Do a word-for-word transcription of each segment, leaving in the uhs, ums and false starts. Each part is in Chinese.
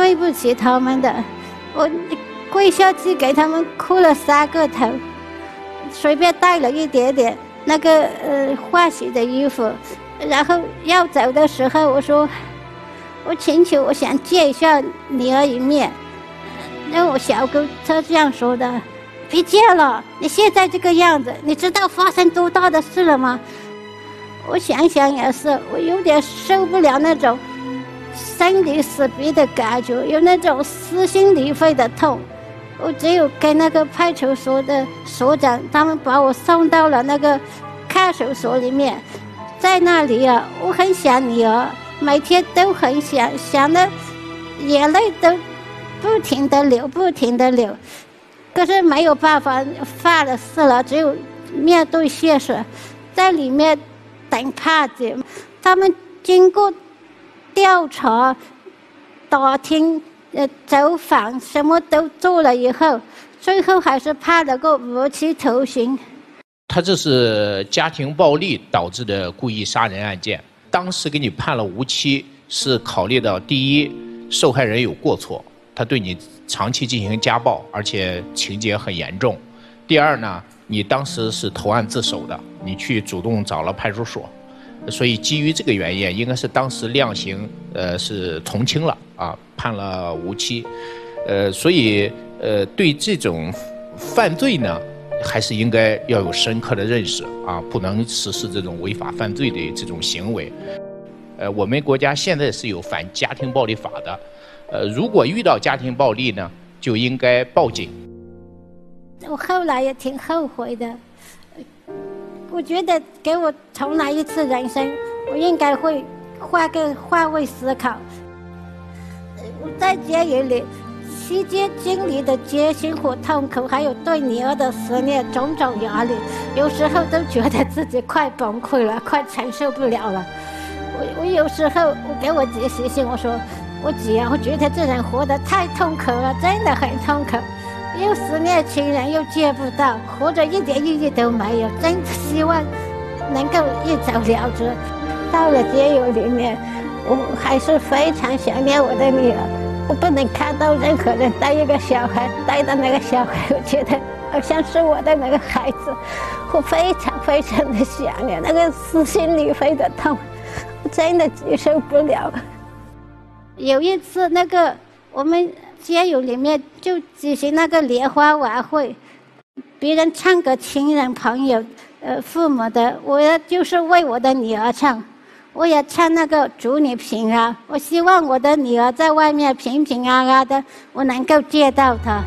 对不起他们的，我跪下去给他们哭了三个头，随便带了一点点那个呃化洗的衣服，然后要走的时候我说我请求我想见一下女儿一面。那我小姑她这样说的，别见了，你现在这个样子，你知道发生多大的事了吗？我想想也是，我有点受不了那种生离死别的感觉，有那种撕心裂肺的痛。我只有跟那个派出所的所长，他们把我送到了那个看守所里面，在那里啊，我很想女儿，每天都很想，想的眼泪都不停的流，不停的流。可是没有办法，犯了事了，只有面对现实，在里面等判决。他们经过调查、打听、呃走访，什么都做了以后，最后还是判了个无期徒刑。 他这是家庭暴力导致的故意杀人案件，当时给你判了无期，是考虑到第一，受害人有过错，他对你长期进行家暴，而且情节很严重。第二呢，你当时是投案自首的，你去主动找了派出所，所以基于这个原因，应该是当时量刑呃是从轻了啊，判了无期。呃，所以呃对这种犯罪呢，还是应该要有深刻的认识啊，不能实施这种违法犯罪的这种行为。呃，我们国家现在是有反家庭暴力法的。呃，如果遇到家庭暴力呢，就应该报警。 我后来也挺后悔的，我觉得给我重来一次人生，我应该会换个换位思考。我在监狱里期间经历的艰辛和痛苦，还有对女儿的思念，种种压力，有时候都觉得自己快崩溃了，快承受不了了。我我有时候我给我姐写信，我说我姐啊，我觉得这人活得太痛苦了，真的很痛苦，又思念亲人又见不到，活着一点意义都没有，真希望能够一走了之。到了监狱里面，我还是非常想念我的女儿，我不能看到任何人带一个小孩，带的那个小孩，我觉得好像是我的那个孩子，我非常非常的想念，那个撕心裂肺的痛，我真的接受不了。有一次那个我们监狱里面就举行那个联欢晚会，别人唱给亲人朋友呃父母的，我就是为我的女儿唱，我也唱那个祝你平安，我希望我的女儿在外面平平安安的，我能够见到她。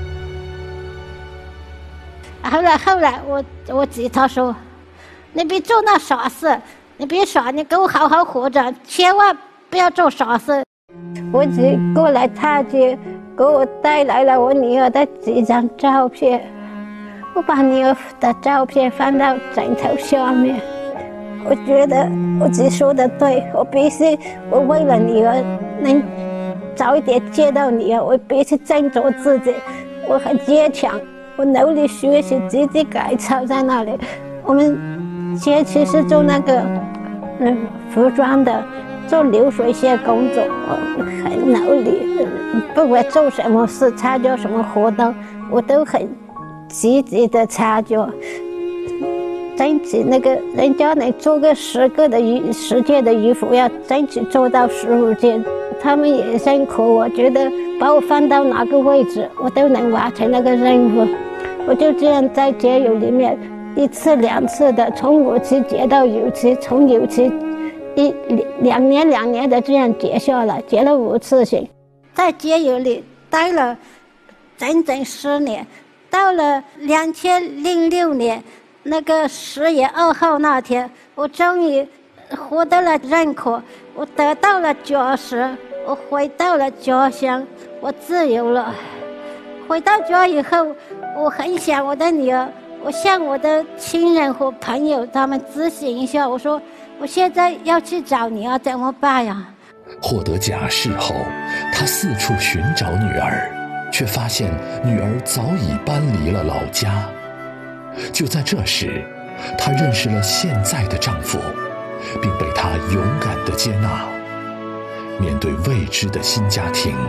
后来后来我我姐她说，你别做那傻事，你别耍，你给我好好活着，千万不要做傻事。我姐过来探监，给我带来了我女儿的几张照片，我把女儿的照片放到枕头下面。我觉得我姐说的对，我必须，我为了女儿能早一点见到女儿，我必须振作自己，我很坚强，我努力学习，积极改造在那里。我们前期是做那个嗯服装的，做流水线工作，我很努力，不管做什么事，参加什么活动，我都很积极的参加，争取那个人家能做个十个的衣十件的衣服，要争取做到十五件。他们也辛苦，我觉得把我放到哪个位置，我都能完成那个任务。我就这样在监狱里面一次两次的从无期结到有期，从有期一两年两年的这样结下来，结了五次刑，在监狱里待了整整十年。到了两千零六年那个十月二号那天，我终于获得了认可，我得到了假释，我回到了家乡，我自由了。回到家以后，我很想我的女儿，我向我的亲人和朋友他们咨询一下，我说我现在要去找女儿怎么办呀？ 获得假释后，他四处寻找女儿，却发现女儿早已搬离了老家。就在这时，她认识了现在的丈夫，并被他勇敢地接纳。面对未知的新家庭，